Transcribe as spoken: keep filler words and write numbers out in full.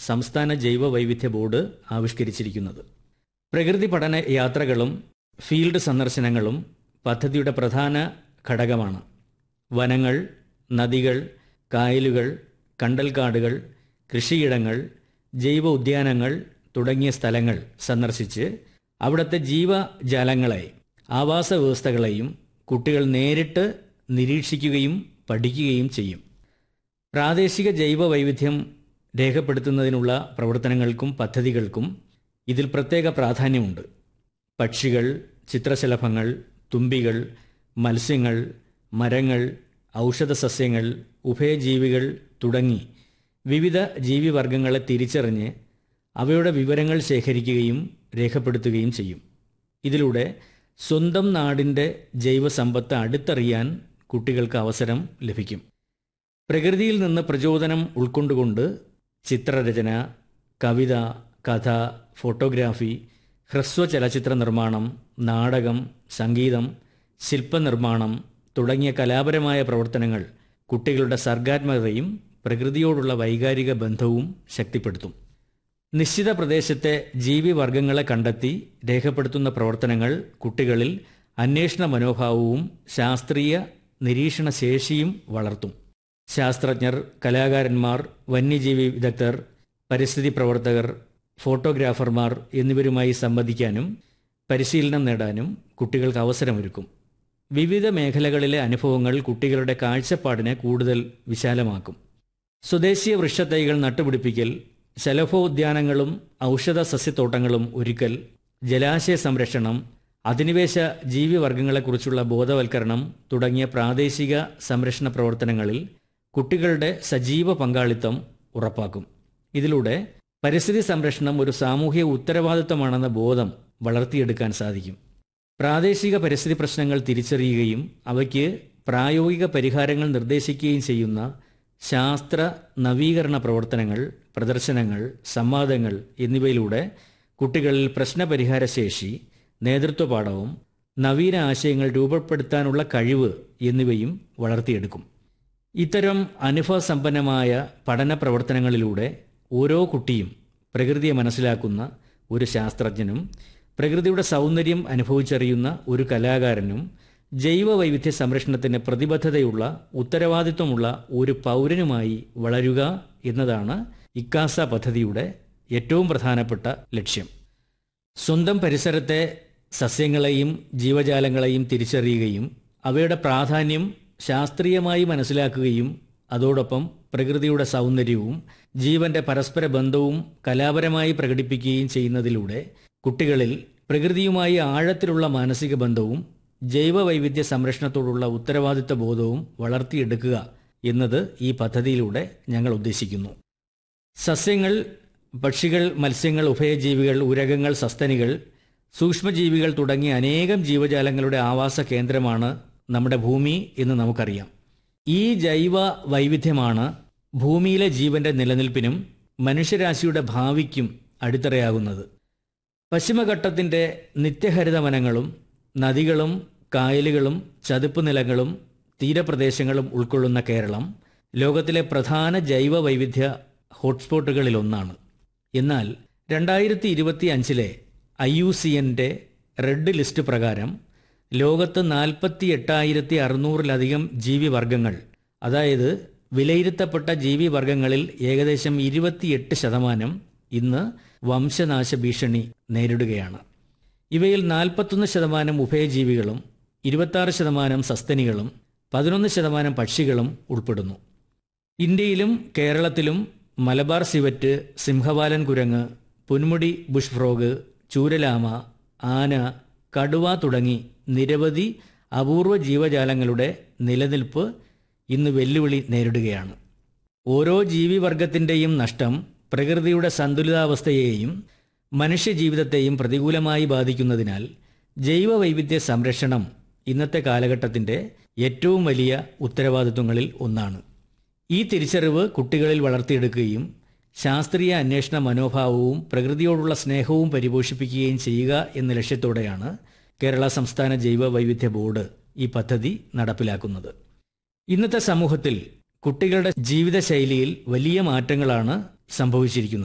സംസ്ഥാന ജൈവ വൈവിധ്യ ബോർഡ് ആവിഷ്കരിച്ചിരിക്കുന്നത്. പ്രകൃതി പഠന യാത്രകളും ഫീൽഡ് സന്ദർശനങ്ങളും പദ്ധതിയുടെ പ്രധാന ഘടകമാണ്. വനങ്ങൾ, നദികൾ, കായലുകൾ, കണ്ടൽക്കാടുകൾ, കൃഷിയിടങ്ങൾ, ജൈവ ഉദ്യാനങ്ങൾ തുടങ്ങിയ സ്ഥലങ്ങൾ സന്ദർശിച്ച് അവിടുത്തെ ജീവജാലങ്ങളെ, ആവാസ വ്യവസ്ഥകളെയും കുട്ടികൾ നേരിട്ട് നിരീക്ഷിക്കുകയും പഠിക്കുകയും ചെയ്യും. പ്രാദേശിക ജൈവ വൈവിധ്യം രേഖപ്പെടുത്തുന്നതിനുള്ള പ്രവർത്തനങ്ങൾക്കും പദ്ധതികൾക്കും ഇതിൽ പ്രത്യേക പ്രാധാന്യമുണ്ട്. പക്ഷികൾ, ചിത്രശലഭങ്ങൾ, തുമ്പികൾ, മത്സ്യങ്ങൾ, മരങ്ങൾ, ഔഷധസസ്യങ്ങൾ, ഉഭയജീവികൾ തുടങ്ങി വിവിധ ജീവിവർഗങ്ങളെ തിരിച്ചറിഞ്ഞ് അവയുടെ വിവരങ്ങൾ ശേഖരിക്കുകയും രേഖപ്പെടുത്തുകയും ചെയ്യും. ഇതിലൂടെ സ്വന്തം നാടിൻ്റെ ജൈവസമ്പത്ത് അടുത്തറിയാൻ കുട്ടികൾക്ക് അവസരം ലഭിക്കും. പ്രകൃതിയിൽ നിന്ന് പ്രചോദനം ഉൾക്കൊണ്ടുകൊണ്ട് ചിത്രരചന, കവിത, കഥ, ഫോട്ടോഗ്രാഫി, ഹ്രസ്വ ചലച്ചിത്ര നിർമ്മാണം, നാടകം, സംഗീതം, ശില്പനിർമ്മാണം തുടങ്ങിയ കലാപരമായ പ്രവർത്തനങ്ങൾ കുട്ടികളുടെ സർഗാത്മകതയും പ്രകൃതിയോടുള്ള വൈകാരിക ബന്ധവും ശക്തിപ്പെടുത്തും. നിശ്ചിത പ്രദേശത്തെ ജീവിവർഗങ്ങളെ കണ്ടെത്തി രേഖപ്പെടുത്തുന്ന പ്രവർത്തനങ്ങൾ കുട്ടികളിൽ അന്വേഷണ മനോഭാവവും ശാസ്ത്രീയ നിരീക്ഷണ ശേഷിയും വളർത്തും. ശാസ്ത്രജ്ഞർ, കലാകാരന്മാർ, വന്യജീവി വിദഗ്ധർ, പരിസ്ഥിതി പ്രവർത്തകർ, ഫോട്ടോഗ്രാഫർമാർ എന്നിവരുമായി സംവദിക്കാനും പരിശീലനം നേടാനും കുട്ടികൾക്ക് അവസരമൊരുക്കും. വിവിധ മേഖലകളിലെ അനുഭവങ്ങൾ കുട്ടികളുടെ കാഴ്ചപ്പാടിനെ കൂടുതൽ വിശാലമാക്കും. സ്വദേശീയ വൃക്ഷത്തൈകൾ നട്ടുപിടിപ്പിക്കൽ, ശലഭോദ്യാനങ്ങളും ഔഷധ സസ്യത്തോട്ടങ്ങളും ഒരുക്കൽ, ജലാശയ സംരക്ഷണം, അധിനിവേശ ജീവിവർഗങ്ങളെക്കുറിച്ചുള്ള ബോധവൽക്കരണം തുടങ്ങിയ പ്രാദേശിക സംരക്ഷണ പ്രവർത്തനങ്ങളിൽ കുട്ടികളുടെ സജീവ പങ്കാളിത്തം ഉറപ്പാക്കും. ഇതിലൂടെ പരിസ്ഥിതി സംരക്ഷണം ഒരു സാമൂഹിക ഉത്തരവാദിത്തമാണെന്ന ബോധം വളർത്തിയെടുക്കാൻ സാധിക്കും. പ്രാദേശിക പരിസ്ഥിതി പ്രശ്നങ്ങൾ തിരിച്ചറിയുകയും അവയ്ക്ക് പ്രായോഗിക പരിഹാരങ്ങൾ നിർദ്ദേശിക്കുകയും ചെയ്യുന്ന ശാസ്ത്ര നവീകരണ പ്രവർത്തനങ്ങൾ, പ്രദർശനങ്ങൾ, സംവാദങ്ങൾ എന്നിവയിലൂടെ കുട്ടികളിൽ പ്രശ്നപരിഹാര ശേഷി, നേതൃത്വപാഠവും നവീന ആശയങ്ങൾ രൂപപ്പെടുത്താനുള്ള കഴിവ് എന്നിവയും വളർത്തിയെടുക്കും. ഇത്തരം അനുഭവസമ്പന്നമായ പഠന പ്രവർത്തനങ്ങളിലൂടെ ഓരോ കുട്ടിയും പ്രകൃതിയെ മനസ്സിലാക്കുന്ന ഒരു ശാസ്ത്രജ്ഞനും പ്രകൃതിയുടെ സൗന്ദര്യം അനുഭവിച്ചറിയുന്ന ഒരു കലാകാരനും ജൈവ വൈവിധ്യ സംരക്ഷണത്തിന് പ്രതിബദ്ധതയുള്ള ഉത്തരവാദിത്വമുള്ള ഒരു പൗരനുമായി വളരുക എന്നതാണ് ഇക്കാസ പദ്ധതിയുടെ ഏറ്റവും പ്രധാനപ്പെട്ട ലക്ഷ്യം. സ്വന്തം പരിസരത്തെ സസ്യങ്ങളെയും ജീവജാലങ്ങളെയും തിരിച്ചറിയുകയും അവയുടെ പ്രാധാന്യം ശാസ്ത്രീയമായി മനസ്സിലാക്കുകയും അതോടൊപ്പം പ്രകൃതിയുടെ സൗന്ദര്യവും ജീവന്റെ പരസ്പര ബന്ധവും കലാപരമായി പ്രകടിപ്പിക്കുകയും ചെയ്യുന്നതിലൂടെ കുട്ടികളിൽ പ്രകൃതിയുമായി ആഴത്തിലുള്ള മാനസിക ബന്ധവും ജൈവ വൈവിധ്യ സംരക്ഷണത്തോടുള്ള ഉത്തരവാദിത്ത ബോധവും വളർത്തിയെടുക്കുക എന്നത് ഈ പദ്ധതിയിലൂടെ ഞങ്ങൾ ഉദ്ദേശിക്കുന്നു. സസ്യങ്ങൾ, പക്ഷികൾ, മത്സ്യങ്ങൾ, ഉഭയജീവികൾ, ഉരകങ്ങൾ, സസ്തനികൾ, സൂക്ഷ്മജീവികൾ തുടങ്ങിയ അനേകം ജീവജാലങ്ങളുടെ ആവാസ കേന്ദ്രമാണ് നമ്മുടെ ഭൂമി എന്ന് നമുക്കറിയാം. ഈ ജൈവ വൈവിധ്യമാണ് ഭൂമിയിലെ ജീവന്റെ നിലനിൽപ്പിനും മനുഷ്യരാശിയുടെ ഭാവിക്കും അടിത്തറയാകുന്നത്. പശ്ചിമഘട്ടത്തിൻ്റെ നിത്യഹരിത വനങ്ങളും നദികളും കായലുകളും ചതുപ്പ് നിലങ്ങളും തീരപ്രദേശങ്ങളും ഉൾക്കൊള്ളുന്ന കേരളം ലോകത്തിലെ പ്രധാന ജൈവ വൈവിധ്യ ഹോട്ട്സ്പോട്ടുകളിലൊന്നാണ്. എന്നാൽ രണ്ടായിരത്തി ഇരുപത്തി അഞ്ചിലെ ഐ യു സി എൻ്റെ റെഡ് ലിസ്റ്റ് പ്രകാരം ലോകത്ത് നാൽപ്പത്തി എട്ടായിരത്തി അറുന്നൂറിലധികം ജീവിവർഗങ്ങൾ, അതായത് വിലയിരുത്തപ്പെട്ട ജീവിവർഗങ്ങളിൽ ഏകദേശം ഇരുപത്തിയെട്ട് ശതമാനം ഇന്ന് വംശനാശ ഭീഷണി നേരിടുകയാണ്. ഇവയിൽ നാൽപ്പത്തൊന്ന് ശതമാനം ഉഭയജീവികളും ഇരുപത്താറ് ശതമാനം സസ്തനികളും പതിനൊന്ന് ശതമാനം പക്ഷികളും ഉൾപ്പെടുന്നു. ഇന്ത്യയിലും കേരളത്തിലും മലബാർ സിവറ്റ്, സിംഹവാലൻ കുരങ്ങ്, പൊന്മുടി ബുഷ് ഫ്രോഗ്, ചൂരലാമ, ആന, കടുവ തുടങ്ങി നിരവധി അപൂർവ ജീവജാലങ്ങളുടെ നിലനിൽപ്പ് ഇന്ന് വെല്ലുവിളി നേരിടുകയാണ്. ഓരോ ജീവിവർഗത്തിൻ്റെയും നഷ്ടം പ്രകൃതിയുടെ സന്തുലിതാവസ്ഥയെയും മനുഷ്യജീവിതത്തെയും പ്രതികൂലമായി ബാധിക്കുന്നതിനാൽ ജൈവ വൈവിധ്യ സംരക്ഷണം ഇന്നത്തെ കാലഘട്ടത്തിൻ്റെ ഏറ്റവും വലിയ ഉത്തരവാദിത്വങ്ങളിൽ ഒന്നാണ്. ഈ തിരിച്ചറിവ് കുട്ടികളിൽ വളർത്തിയെടുക്കുകയും ശാസ്ത്രീയ അന്വേഷണ മനോഭാവവും പ്രകൃതിയോടുള്ള സ്നേഹവും പരിപോഷിപ്പിക്കുകയും ചെയ്യുക എന്ന ലക്ഷ്യത്തോടെയാണ് കേരള സംസ്ഥാന ജൈവ വൈവിധ്യ ബോർഡ് ഈ പദ്ധതി നടപ്പിലാക്കുന്നത്. ഇന്നത്തെ സമൂഹത്തിൽ കുട്ടികളുടെ ജീവിതശൈലിയിൽ വലിയ മാറ്റങ്ങളാണ് സംഭവിച്ചിരിക്കുന്നത്.